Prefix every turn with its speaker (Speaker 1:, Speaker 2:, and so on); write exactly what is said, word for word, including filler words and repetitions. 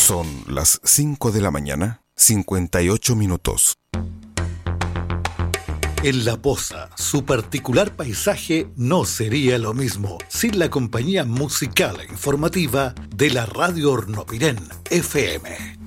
Speaker 1: Son las cinco de la mañana, cincuenta y ocho minutos.
Speaker 2: En La Poza, su particular paisaje no sería lo mismo sin la compañía musical e informativa de la Radio Hornopirén F M.